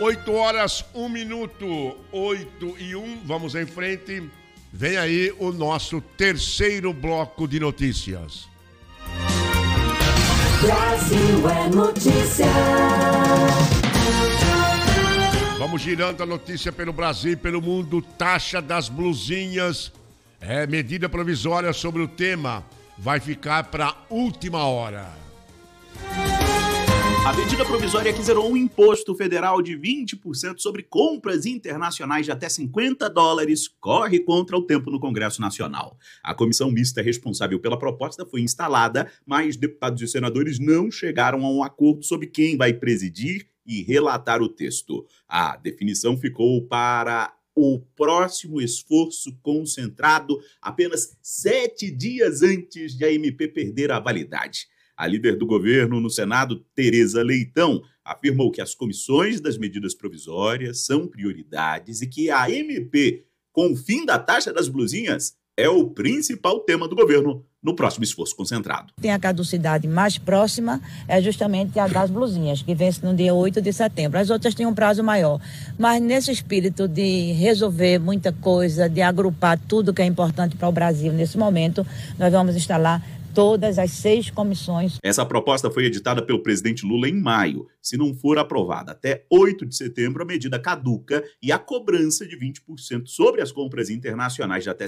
8 horas, 1 minuto, 8 e 1, vamos em frente. Vem aí o nosso terceiro bloco de notícias. Brasil é notícia. Vamos girando a notícia pelo Brasil e pelo mundo. Taxa das blusinhas, medida provisória sobre o tema, vai ficar para última hora. A medida provisória que zerou um imposto federal de 20% sobre compras internacionais de até $50 corre contra o tempo no Congresso Nacional. A comissão mista responsável pela proposta foi instalada, mas deputados e senadores não chegaram a um acordo sobre quem vai presidir e relatar o texto. A definição ficou para o próximo esforço concentrado apenas 7 dias antes de a MP perder a validade. A líder do governo no Senado, Tereza Leitão, afirmou que as comissões das medidas provisórias são prioridades e que a MP, com o fim da taxa das blusinhas, é o principal tema do governo no próximo esforço concentrado. Tem a caducidade mais próxima, é justamente a das blusinhas, que vence no dia 8 de setembro. As outras têm um prazo maior. Mas nesse espírito de resolver muita coisa, de agrupar tudo que é importante para o Brasil nesse momento, nós vamos instalar todas as 6 comissões. Essa proposta foi editada pelo presidente Lula em maio. Se não for aprovada até 8 de setembro, a medida caduca e a cobrança de 20% sobre as compras internacionais de até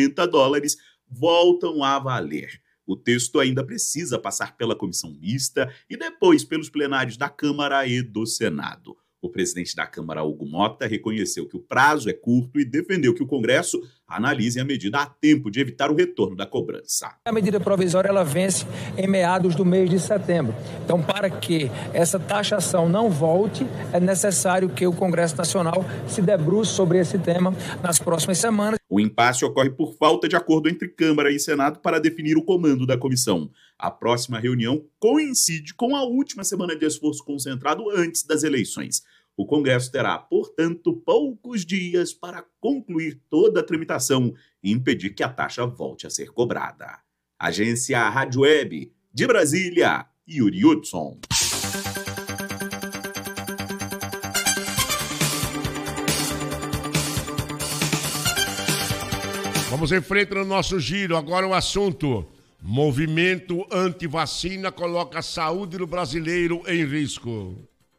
$50 voltam a valer. O texto ainda precisa passar pela comissão mista e depois pelos plenários da Câmara e do Senado. O presidente da Câmara, Hugo Mota, reconheceu que o prazo é curto e defendeu que o Congresso analise a medida a tempo de evitar o retorno da cobrança. A medida provisória ela vence em meados do mês de setembro. Então, para que essa taxação não volte, é necessário que o Congresso Nacional se debruce sobre esse tema nas próximas semanas. O impasse ocorre por falta de acordo entre Câmara e Senado para definir o comando da comissão. A próxima reunião coincide com a última semana de esforço concentrado antes das eleições. O Congresso terá, portanto, poucos dias para concluir toda a tramitação e impedir que a taxa volte a ser cobrada. Agência Rádio Web, de Brasília, Yuri Hudson. Vamos em frente no nosso giro. Agora o assunto: movimento anti-vacina coloca a saúde do brasileiro em risco.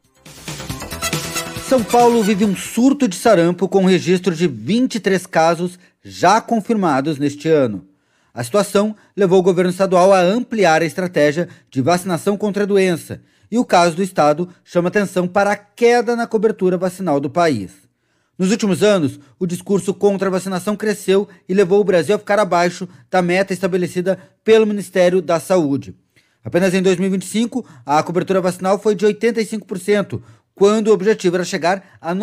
São Paulo vive um surto de sarampo com registro de 23 casos já confirmados neste ano. A situação levou o governo estadual a ampliar a estratégia de vacinação contra a doença, e o caso do estado chama atenção para a queda na cobertura vacinal do país. Nos últimos anos, o discurso contra a vacinação cresceu e levou o Brasil a ficar abaixo da meta estabelecida pelo Ministério da Saúde. Apenas em 2025, a cobertura vacinal foi de 85%, quando o objetivo era chegar a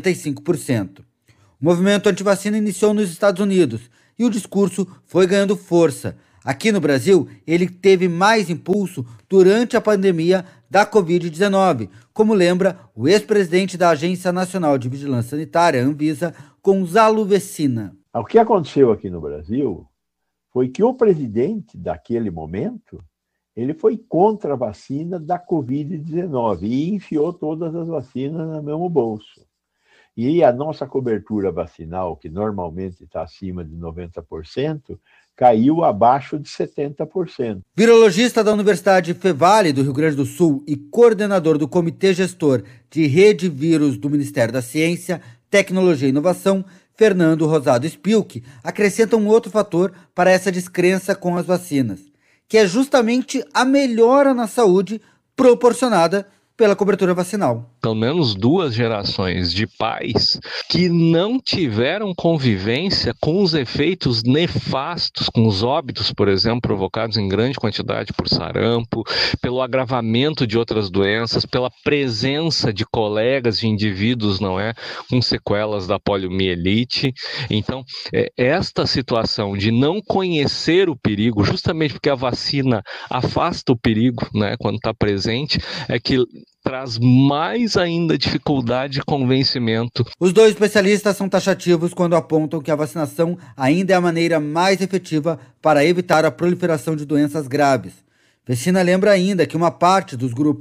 95%. O movimento antivacina iniciou nos Estados Unidos e o discurso foi ganhando força. Aqui no Brasil, ele teve mais impulso durante a pandemia da Covid-19, como lembra o ex-presidente da Agência Nacional de Vigilância Sanitária, Anvisa, Gonzalo Vecina. O que aconteceu aqui no Brasil foi que o presidente daquele momento ele foi contra a vacina da Covid-19 e enfiou todas as vacinas no mesmo bolso. E a nossa cobertura vacinal, que normalmente está acima de 90%, caiu abaixo de 70%. Virologista da Universidade Fevale do Rio Grande do Sul e coordenador do Comitê Gestor de Rede Vírus do Ministério da Ciência, Tecnologia e Inovação, Fernando Rosado Spilk, acrescenta um outro fator para essa descrença com as vacinas, que é justamente a melhora na saúde proporcionada pela cobertura vacinal. Pelo menos 2 gerações de pais que não tiveram convivência com os efeitos nefastos, com os óbitos, por exemplo, provocados em grande quantidade por sarampo, pelo agravamento de outras doenças, pela presença de colegas, de indivíduos, com sequelas da poliomielite. Então, esta situação de não conhecer o perigo, justamente porque a vacina afasta o perigo, quando está presente, é que traz mais ainda dificuldade de convencimento. Os 2 especialistas são taxativos quando apontam que a vacinação ainda é a maneira mais efetiva para evitar a proliferação de doenças graves. Vecina lembra ainda que uma parte dos grupos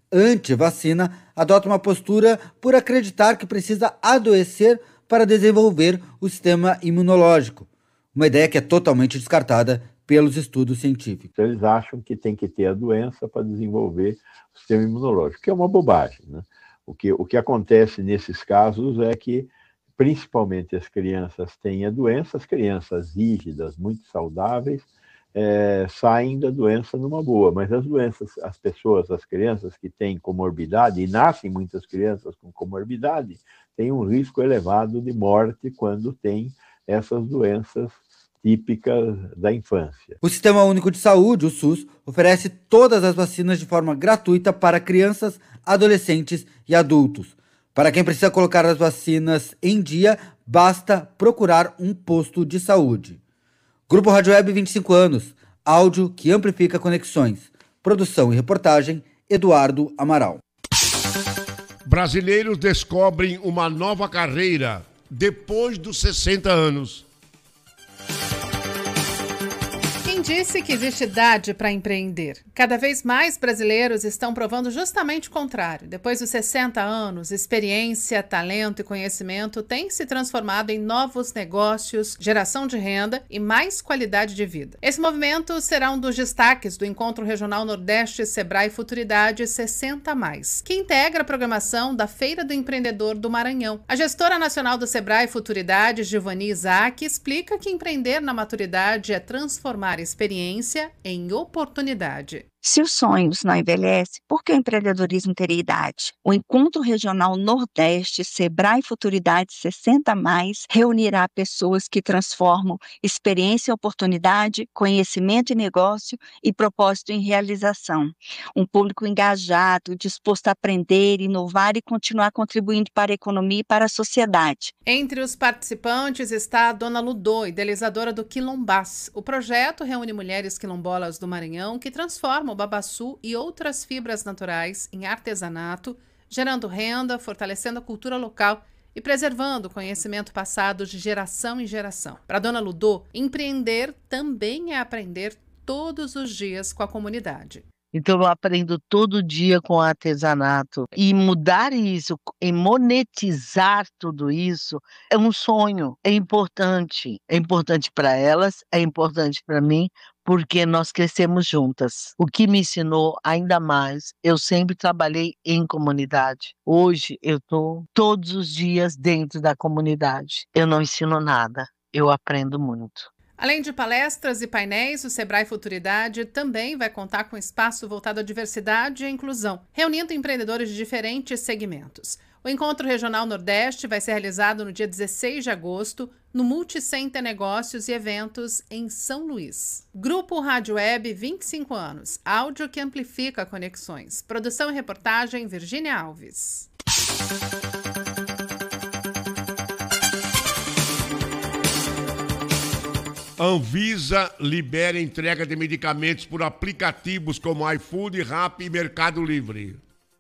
anti-vacina adota uma postura por acreditar que precisa adoecer para desenvolver o sistema imunológico, uma ideia que é totalmente descartada pelos estudos científicos. Eles acham que tem que ter a doença para desenvolver o sistema imunológico, que é uma bobagem, né? O que acontece nesses casos é que, principalmente as crianças têm a doença, as crianças rígidas, muito saudáveis, saem da doença numa boa, mas as doenças, as crianças que têm comorbidade, e nascem muitas crianças com comorbidade, têm um risco elevado de morte quando têm essas doenças típicas da infância. O Sistema Único de Saúde, o SUS, oferece todas as vacinas de forma gratuita para crianças, adolescentes e adultos. Para quem precisa colocar as vacinas em dia, basta procurar um posto de saúde. Grupo Rádio Web 25 anos, áudio que amplifica conexões. Produção e reportagem, Eduardo Amaral. Brasileiros descobrem uma nova carreira depois dos 60 anos. Quem disse que existe idade para empreender? Cada vez mais brasileiros estão provando justamente o contrário. Depois dos 60 anos, experiência, talento e conhecimento têm se transformado em novos negócios, geração de renda e mais qualidade de vida. Esse movimento será um dos destaques do Encontro Regional Nordeste Sebrae Futuridade 60+, que integra a programação da Feira do Empreendedor do Maranhão. A gestora nacional do Sebrae Futuridade, Giovanni Isaac, explica que empreender na maturidade é transformar experiência em oportunidade. Se os sonhos não envelhecem, por que o empreendedorismo teria idade? O Encontro Regional Nordeste Sebrae Futuridade 60+, reunirá pessoas que transformam experiência em oportunidade, conhecimento em negócio e propósito em realização. Um público engajado, disposto a aprender, inovar e continuar contribuindo para a economia e para a sociedade. Entre os participantes está a Dona Ludô, idealizadora do Quilombás. O projeto reúne mulheres quilombolas do Maranhão que transformam o babaçu e outras fibras naturais em artesanato, gerando renda, fortalecendo a cultura local e preservando o conhecimento passado de geração em geração. Para Dona Ludô, empreender também é aprender todos os dias com a comunidade. Então eu aprendo todo dia com artesanato e mudar isso, e monetizar tudo isso é um sonho, é importante para elas, é importante para mim, porque nós crescemos juntas. O que me ensinou ainda mais, eu sempre trabalhei em comunidade. Hoje eu estou todos os dias dentro da comunidade. Eu não ensino nada, eu aprendo muito. Além de palestras e painéis, o Sebrae Futuridade também vai contar com espaço voltado à diversidade e à inclusão, reunindo empreendedores de diferentes segmentos. O Encontro Regional Nordeste vai ser realizado no dia 16 de agosto, no Multicenter Negócios e Eventos, em São Luís. Grupo Rádio Web 25 anos, áudio que amplifica conexões. Produção e reportagem, Virgínia Alves. Anvisa libera entrega de medicamentos por aplicativos como iFood, Rappi e Mercado Livre.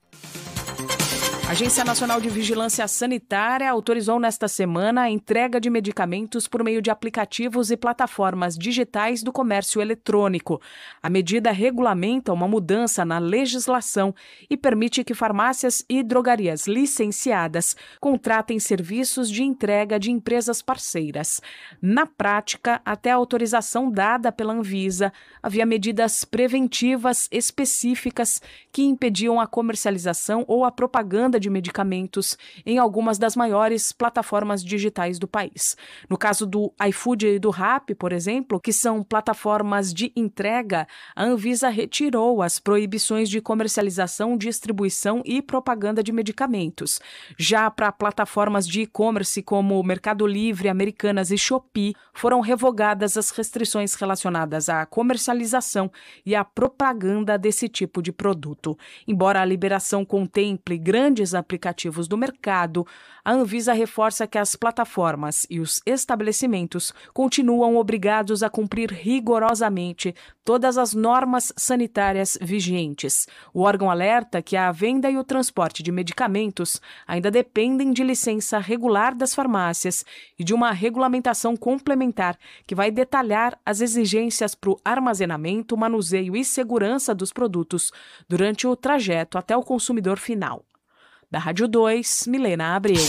A Agência Nacional de Vigilância Sanitária autorizou nesta semana a entrega de medicamentos por meio de aplicativos e plataformas digitais do comércio eletrônico. A medida regulamenta uma mudança na legislação e permite que farmácias e drogarias licenciadas contratem serviços de entrega de empresas parceiras. Na prática, até a autorização dada pela Anvisa, havia medidas preventivas específicas que impediam a comercialização ou a propaganda de medicamentos em algumas das maiores plataformas digitais do país. No caso do iFood e do Rappi, por exemplo, que são plataformas de entrega, a Anvisa retirou as proibições de comercialização, distribuição e propaganda de medicamentos. Já para plataformas de e-commerce como Mercado Livre, Americanas e Shopee, foram revogadas as restrições relacionadas à comercialização e à propaganda desse tipo de produto. Embora a liberação contemple grandes melhores aplicativos do mercado, a Anvisa reforça que as plataformas e os estabelecimentos continuam obrigados a cumprir rigorosamente todas as normas sanitárias vigentes. O órgão alerta que a venda e o transporte de medicamentos ainda dependem de licença regular das farmácias e de uma regulamentação complementar que vai detalhar as exigências para o armazenamento, manuseio e segurança dos produtos durante o trajeto até o consumidor final. Da Rádio 2, Milena Abreu.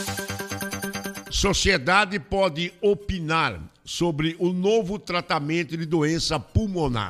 Sociedade pode opinar sobre o novo tratamento de doença pulmonar.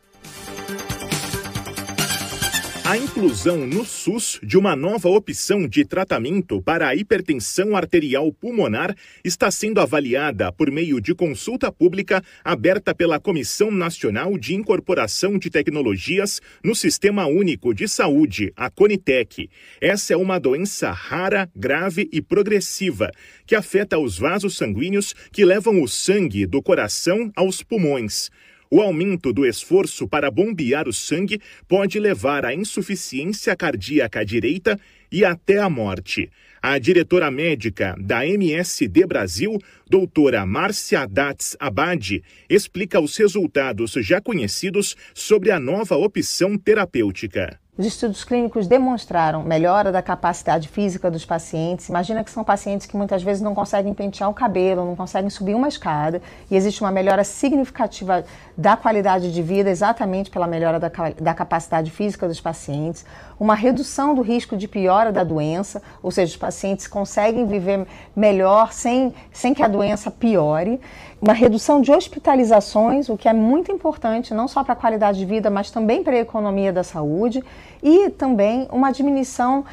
A inclusão no SUS de uma nova opção de tratamento para a hipertensão arterial pulmonar está sendo avaliada por meio de consulta pública aberta pela Comissão Nacional de Incorporação de Tecnologias no Sistema Único de Saúde, a CONITEC. Essa é uma doença rara, grave e progressiva que afeta os vasos sanguíneos que levam o sangue do coração aos pulmões. O aumento do esforço para bombear o sangue pode levar à insuficiência cardíaca direita e até à morte. A diretora médica da MSD Brasil, doutora Márcia Datz Abad, explica os resultados já conhecidos sobre a nova opção terapêutica. Os estudos clínicos demonstraram melhora da capacidade física dos pacientes. Imagina que são pacientes que muitas vezes não conseguem pentear o cabelo, não conseguem subir uma escada, e existe uma melhora significativa da qualidade de vida exatamente pela melhora da capacidade física dos pacientes, uma redução do risco de piora da doença, ou seja, os pacientes conseguem viver melhor sem que a doença piore, uma redução de hospitalizações, o que é muito importante não só para a qualidade de vida, mas também para a economia da saúde, e também uma diminuição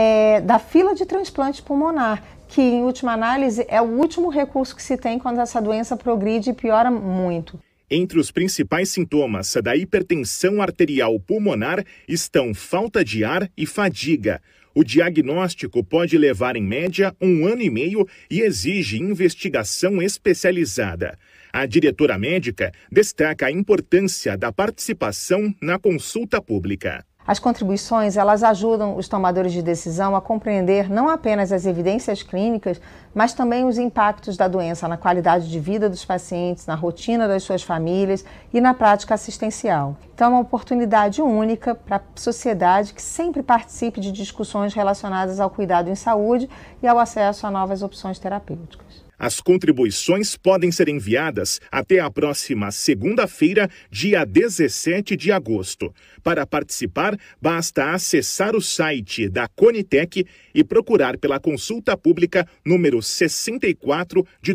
da fila de transplante pulmonar, que em última análise é o último recurso que se tem quando essa doença progride e piora muito. Entre os principais sintomas da hipertensão arterial pulmonar estão falta de ar e fadiga. O diagnóstico pode levar, em média, 1 ano e meio e exige investigação especializada. A diretora médica destaca a importância da participação na consulta pública. As contribuições, elas ajudam os tomadores de decisão a compreender não apenas as evidências clínicas, mas também os impactos da doença na qualidade de vida dos pacientes, na rotina das suas famílias e na prática assistencial. Então é uma oportunidade única para a sociedade que sempre participe de discussões relacionadas ao cuidado em saúde e ao acesso a novas opções terapêuticas. As contribuições podem ser enviadas até a próxima segunda-feira, dia 17 de agosto. Para participar, basta acessar o site da CONITEC e procurar pela consulta pública número 64 de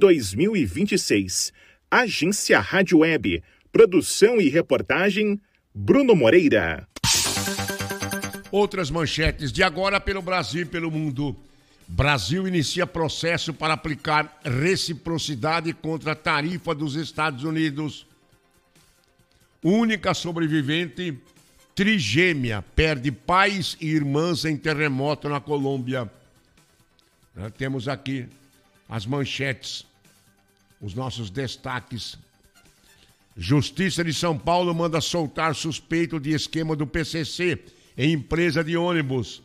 2026. Agência Rádio Web. Produção e reportagem, Bruno Moreira. Outras manchetes de agora pelo Brasil e pelo mundo. Brasil inicia processo para aplicar reciprocidade contra a tarifa dos Estados Unidos. Única sobrevivente, trigêmea, perde pais e irmãs em terremoto na Colômbia. Temos aqui as manchetes, os nossos destaques. Justiça de São Paulo manda soltar suspeito de esquema do PCC em empresa de ônibus.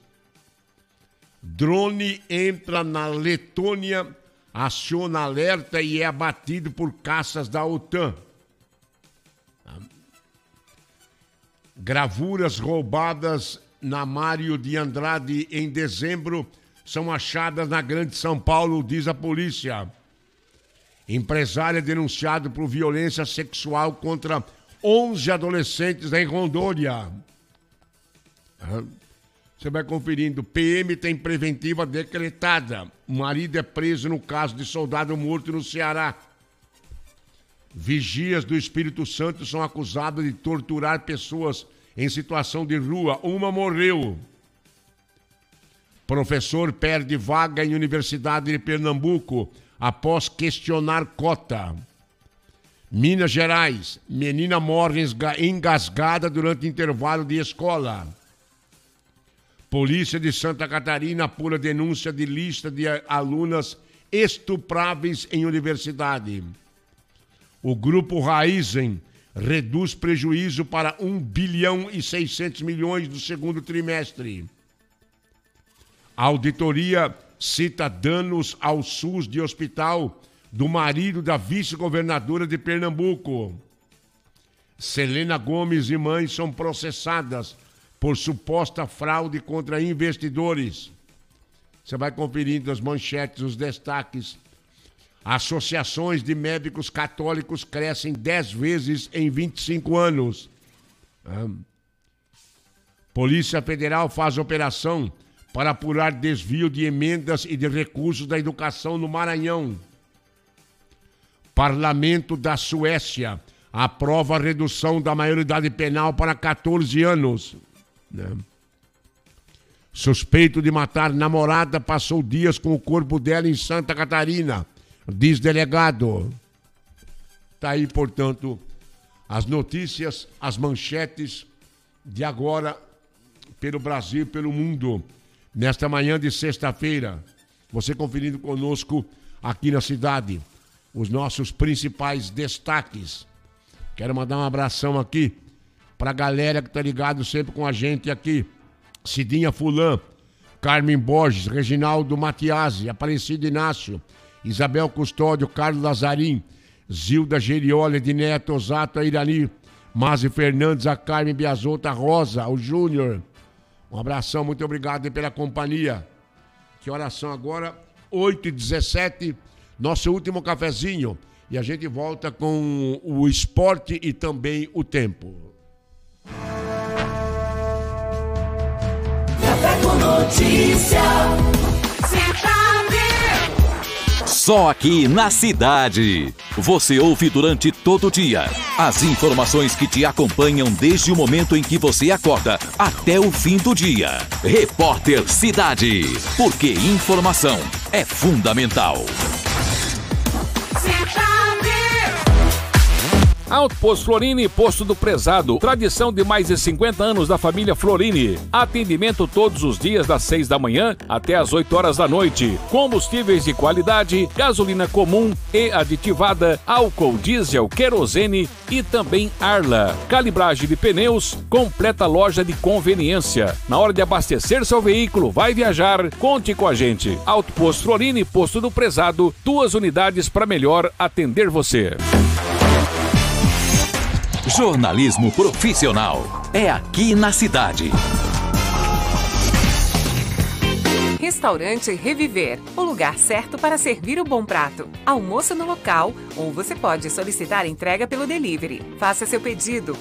Drone entra na Letônia, aciona alerta e é abatido por caças da OTAN. Gravuras roubadas na Mário de Andrade em dezembro são achadas na Grande São Paulo, diz a polícia. Empresário é denunciado por violência sexual contra 11 adolescentes em Rondônia. Você vai conferindo. PM tem preventiva decretada. O marido é preso no caso de soldado morto no Ceará. Vigias do Espírito Santo são acusados de torturar pessoas em situação de rua. Uma morreu. Professor perde vaga em Universidade de Pernambuco após questionar cota. Minas Gerais. Menina morre engasgada durante intervalo de escola. Polícia de Santa Catarina apura denúncia de lista de alunas estupráveis em universidade. O grupo Raizen reduz prejuízo para 1 bilhão e 600 milhões do segundo trimestre. A auditoria cita danos ao SUS de hospital do marido da vice-governadora de Pernambuco. Selena Gomes e mãe são processadas por suposta fraude contra investidores. Você vai conferindo as manchetes, os destaques. Associações de médicos católicos crescem 10 vezes em 25 anos. Polícia Federal faz operação para apurar desvio de emendas e de recursos da educação no Maranhão. Parlamento da Suécia aprova a redução da maioridade penal para 14 anos. Suspeito de matar namorada passou dias com o corpo dela em Santa Catarina, diz delegado. Está aí, portanto, as notícias, as manchetes de agora pelo Brasil e pelo mundo. Nesta manhã de sexta-feira, você conferindo conosco aqui na cidade, os nossos principais destaques. Quero mandar um abração aqui para a galera que está ligado sempre com a gente aqui. Cidinha Fulan, Carmen Borges, Reginaldo Matiasi, Aparecido Inácio, Isabel Custódio, Carlos Lazarim, Zilda Gerioli, Edneto Osato, Irani, Mazi Fernandes, a Carmen Biazota, Rosa, o Júnior. Um abração, muito obrigado pela companhia. Que horas são agora? 8h17, nosso último cafezinho. E a gente volta com o esporte e também o tempo. Café com Notícia. Só aqui na cidade. Você ouve durante todo o dia as informações que te acompanham desde o momento em que você acorda até o fim do dia. Repórter Cidade. Porque informação é fundamental. Alto Posto Florini, Posto do Prezado. Tradição de mais de 50 anos da família Florini. Atendimento todos os dias das 6 da manhã até as 8 horas da noite. Combustíveis de qualidade, gasolina comum e aditivada, álcool, diesel, querosene e também Arla. Calibragem de pneus, completa loja de conveniência. Na hora de abastecer seu veículo, vai viajar, conte com a gente. Alto Posto Florini, Posto do Prezado. 2 unidades para melhor atender você. Jornalismo profissional é aqui na cidade. Restaurante Reviver, o lugar certo para servir o bom prato. Almoço no local ou você pode solicitar entrega pelo delivery. Faça seu pedido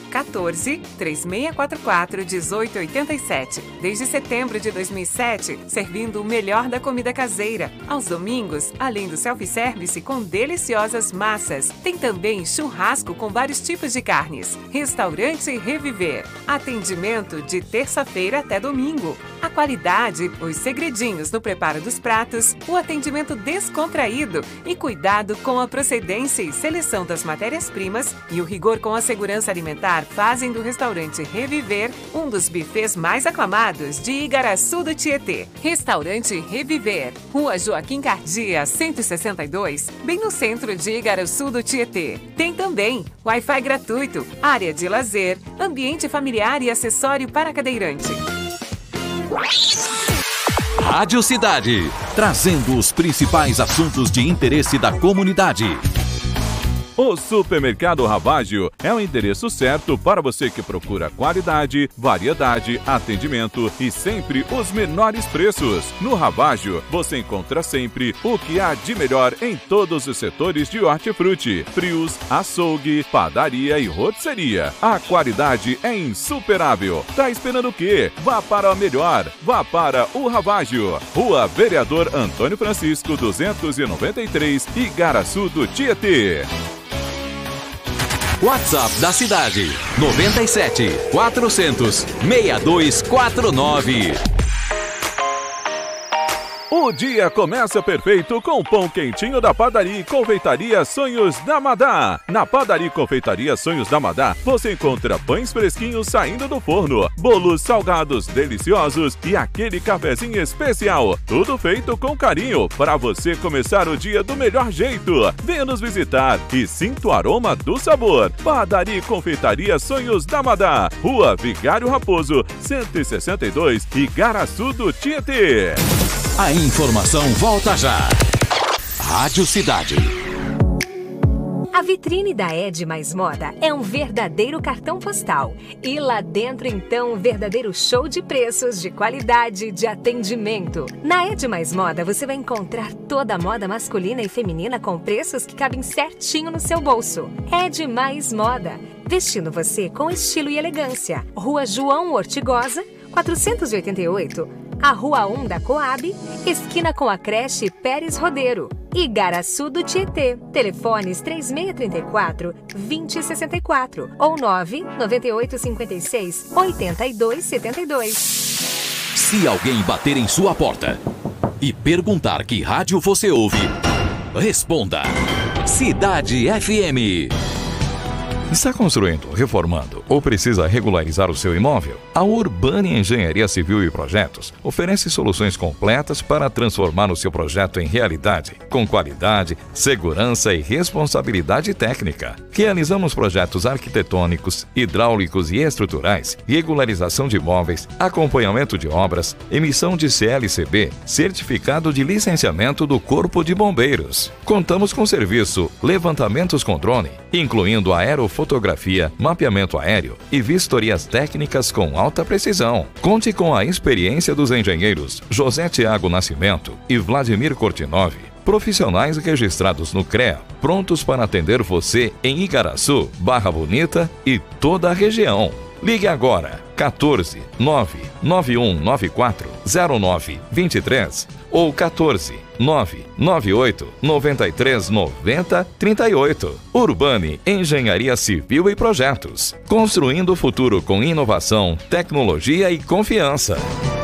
14-3644-1887. Desde setembro de 2007, servindo o melhor da comida caseira. Aos domingos, além do self-service com deliciosas massas, tem também churrasco com vários tipos de carnes. Restaurante Reviver. Atendimento de terça-feira até domingo. A qualidade, os segredinhos no preparo dos pratos, o atendimento descontraído e cuidado com a procedência e seleção das matérias-primas e o rigor com a segurança alimentar fazem do restaurante Reviver um dos bufês mais aclamados de Igaraçu do Tietê. Restaurante Reviver, Rua Joaquim Cardia, 162, bem no centro de Igaraçu do Tietê. Tem também Wi-Fi gratuito, área de lazer, ambiente familiar e acessório para cadeirante. Rádio Cidade, trazendo os principais assuntos de interesse da comunidade. O Supermercado Ravagio é o endereço certo para você que procura qualidade, variedade, atendimento e sempre os menores preços. No Ravagio, você encontra sempre o que há de melhor em todos os setores de hortifruti, frios, açougue, padaria e rotisseria. A qualidade é insuperável. Tá esperando o quê? Vá para a melhor. Vá para o Ravagio. Rua Vereador Antônio Francisco, 293, Igaraçu do Tietê. WhatsApp da cidade 97 400 6249. O dia começa perfeito com o pão quentinho da Padaria e Confeitaria Sonhos da Madá. Na Padaria e Confeitaria Sonhos da Madá, você encontra pães fresquinhos saindo do forno, bolos salgados deliciosos e aquele cafezinho especial. Tudo feito com carinho para você começar o dia do melhor jeito. Venha nos visitar e sinta o aroma do sabor. Padaria e Confeitaria Sonhos da Madá, Rua Vigário Raposo, 162, Igaraçu do Tietê. A informação volta já. Rádio Cidade. A vitrine da Ed Mais Moda é um verdadeiro cartão postal. E lá dentro, então, um verdadeiro show de preços, de qualidade, de atendimento. Na Ed Mais Moda, você vai encontrar toda a moda masculina e feminina com preços que cabem certinho no seu bolso. Ed Mais Moda, vestindo você com estilo e elegância. Rua João Ortigosa, 488, a Rua 1 da Coab, esquina com a creche Pérez Rodeiro. Igaraçu do Tietê. Telefones 3634-2064 ou 99856-8272. Se alguém bater em sua porta e perguntar que rádio você ouve, responda: Cidade FM. Está construindo, reformando ou precisa regularizar o seu imóvel? A Urbani Engenharia Civil e Projetos oferece soluções completas para transformar o seu projeto em realidade, com qualidade, segurança e responsabilidade técnica. Realizamos projetos arquitetônicos, hidráulicos e estruturais, regularização de imóveis, acompanhamento de obras, emissão de CLCB, certificado de licenciamento do Corpo de Bombeiros. Contamos com serviço leevantamentos com drone, incluindo aerofotografia, mapeamento aéreo e vistorias técnicas com alta precisão. Conte com a experiência dos engenheiros José Tiago Nascimento e Vladimir Kortinov, profissionais registrados no CREA, prontos para atender você em Igaraçu, Barra Bonita e toda a região. Ligue agora, 14 99194 0923 ou 14 998 93 90 38. Urbani Engenharia Civil e Projetos. Construindo o futuro com inovação, tecnologia e confiança.